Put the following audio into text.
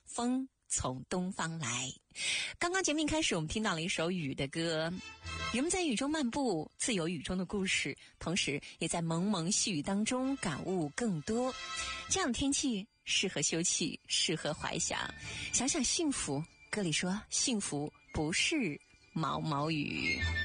风从东方来。刚刚节目一开始，我们听到了一首雨的歌，人们在雨中漫步，自有雨中的故事，同时也在蒙蒙细雨当中感悟更多。这样的天气适合休憩，适合怀想，想想幸福。歌里说，幸福不是毛毛雨。